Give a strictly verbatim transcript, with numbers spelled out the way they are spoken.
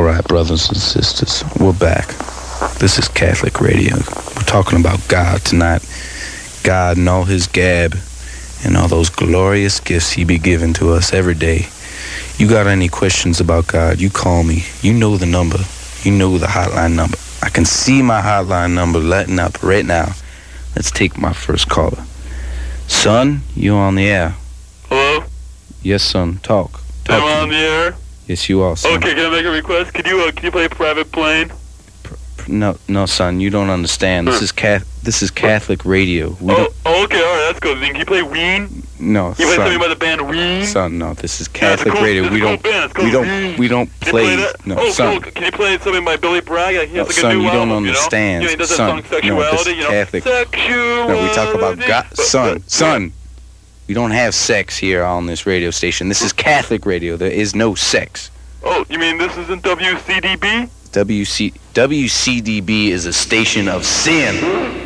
All right, brothers and sisters, we're back. This is Catholic Radio. We're talking about God tonight. God and all his gab and all those glorious gifts he be giving to us every day. You got any questions about God, you call me. You know the number. You know the hotline number. I can see my hotline number letting up right now. Let's take my first caller. Son, you on the air. Hello? Yes, son. Talk. Talk Am I on the air? Yes, you are, son. Okay, can I make a request? Could you uh, can you play Private Plane? No, no, son, you don't understand. This is cat. This is Catholic radio. We oh, don't. oh, okay, all right, that's good. Then can you play Ween? No, you play son. something by the band Ween? Son, no, this is Catholic yeah, cool, radio. We cool don't. band. We don't. Ween. We don't play. play that? No, oh, son. Cool. Can you play something by Billy Bragg? He has No, like son, a new you don't album, understand. You know? You know, he does that Son, song Sexuality. no, this is you know? Catholic. Sexuality. No, we talk about God. Son, son. We don't have sex here on this radio station. This is Catholic radio. There is no sex. Oh, you mean this isn't W C D B? W C W C D B is a station of sin.